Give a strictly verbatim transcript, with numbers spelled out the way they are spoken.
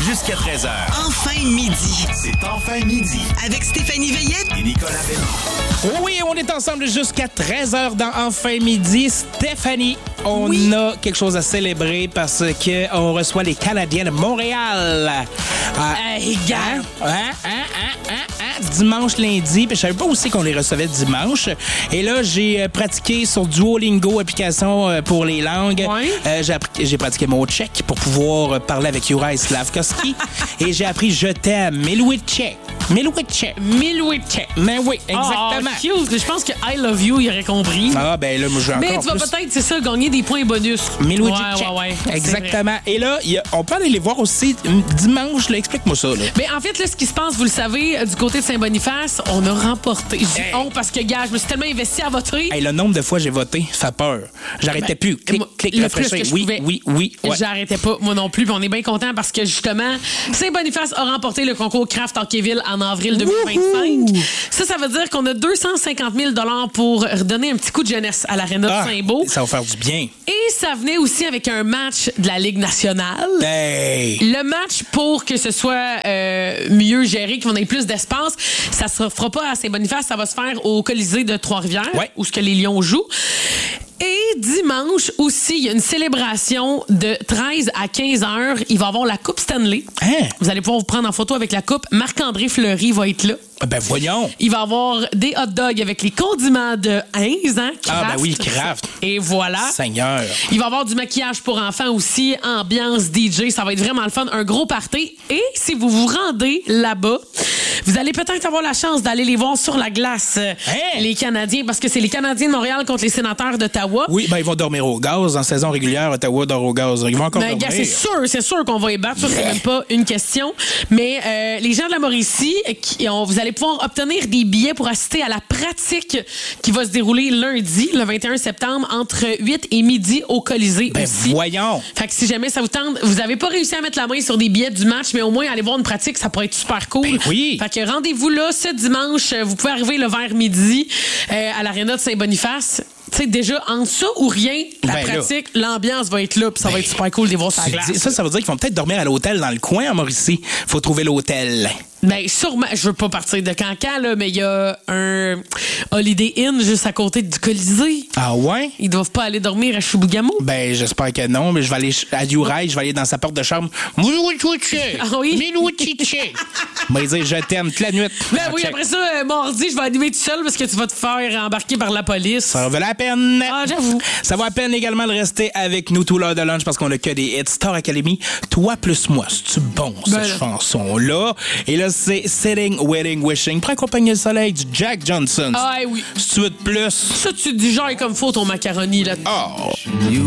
jusqu'à treize heures. Enfin midi. C'est Enfin midi. Avec Stéphanie Veillette Et Nicolas Bélan. Oui, on est ensemble jusqu'à treize heures dans Enfin midi. Stéphanie, on Oui. a quelque chose à célébrer parce qu'on reçoit les Canadiens de Montréal. Ah, Hey, gars. Hein, hein, hein, hein, hein, dimanche, lundi. Puis je savais pas aussi qu'on les recevait dimanche. Et là, j'ai euh, pratiqué sur Duolingo, application euh, pour les langues. Ouais. Euh, j'ai, appris- j'ai pratiqué mon tchèque pour pouvoir euh, parler avec Juraj Slavkovski. Et j'ai appris Je t'aime, Milwitchek. Milwitchek. Milwitchek. Mais oui, exactement. Oh, cute. Je pense que I love you, il aurait compris. Ah, ben là, moi, je vais Mais encore tu vas plus. peut-être, c'est ça, gagner des points bonus. Milwitchek. Ouais, ouais, ouais. C'est Exactement. Et là, il y a- on peut aller les voir aussi dimanche. Là, explique-moi ça. Là. Mais en fait, là, ce qui se passe, vous le savez, euh, du côté de Saint-Boniface, on a remporté. Je dis Hey. on parce que, gars, je me suis tellement investi à voter. Hey, le nombre de fois j'ai voté, ça fait peur. J'arrêtais Ben, plus. Clic, moi, clic, le refresher. plus que je Oui, pouvais. oui, oui. Ouais. J'arrêtais pas, moi non plus. Puis on est bien content parce que, justement, Saint-Boniface a remporté le concours Craft Hockeyville en avril deux mille vingt-cinq. Ça, ça veut dire qu'on a deux cent cinquante mille pour redonner un petit coup de jeunesse à l'Aréna Ah, de Saint-Beau. ça va faire du bien. Et ça venait aussi avec un match de la Ligue nationale. Hey! Le match, pour que ce soit euh, mieux géré, qu'on ait plus d'espace, ça se fera pas à Saint-Boniface, ça va se faire au Colisée de Trois-Rivières, Ouais. où ce que les Lions jouent. Et dimanche aussi, il y a une célébration de treize à quinze heures. Il va y avoir la Coupe Stanley. Hein? Vous allez pouvoir vous prendre en photo avec la coupe. Marc-André Fleury va être là. Ben voyons. Il va y avoir des hot dogs avec les condiments de Heinz, hein, Ah, Kraft. ben oui, Kraft. Et voilà. Seigneur. Il va y avoir du maquillage pour enfants aussi, ambiance D J, ça va être vraiment le fun, un gros party. Et si vous vous rendez là-bas, vous allez peut-être avoir la chance d'aller les voir sur la glace, euh, Hein? les Canadiens, parce que c'est les Canadiens de Montréal contre les Sénateurs d'Ottawa. Oui, ben ils vont dormir au gaz. En saison régulière, Ottawa dort au gaz. Ils vont encore Ben, dormir. gars, c'est sûr, c'est sûr qu'on va les battre. Ça, c'est même pas une question. Mais euh, les gens de la Mauricie, euh, qui ont- vous allez pouvoir obtenir des billets pour assister à la pratique qui va se dérouler lundi, le vingt et un septembre, entre huit et midi au Colisée Ben aussi. voyons. Fait que si jamais ça vous tente, vous avez pas réussi à mettre la main sur des billets du match, mais au moins aller voir une pratique, ça pourrait être super cool. Ben oui. Fait que rendez-vous là ce dimanche. Vous pouvez arriver le vers midi euh, à l'Aréna de Saint-Boniface. Tu sais, déjà, entre ça ou rien, la Ben là. pratique, l'ambiance va être là, puis ça va être super cool de les voir sur la Tu glace. dis- Ça, ça veut dire qu'ils vont peut-être dormir à l'hôtel dans le coin en Mauricie. Faut trouver l'hôtel. Ben, sûrement, je veux pas partir de Cancan, là, mais il y a un Holiday Inn juste à côté du Colisée. Ah ouais? Ils doivent pas aller dormir à Chibougamau. Ben, j'espère que non, mais je vais aller ch- à Juraj, je vais aller dans sa porte de chambre. Ah oui? Milwitchek. Mais dire je t'aime toute la nuit. Ben oui, Check. après ça, euh, mardi, je vais animer tout seul parce que tu vas te faire embarquer par la police. Ça vaut la peine. Ah, j'avoue. Ça vaut la peine également de rester avec nous tout l'heure de lunch parce qu'on a que des hits. Star Academy, toi plus moi. C'est-tu bon, Ben cette là. chanson-là? Et là, c'est Sitting, Wedding, Wishing pour accompagner le soleil du Jack Johnson. Ah oui. Si tu veux de plus. Ça, tu digères comme faut ton macaroni, là. Oh.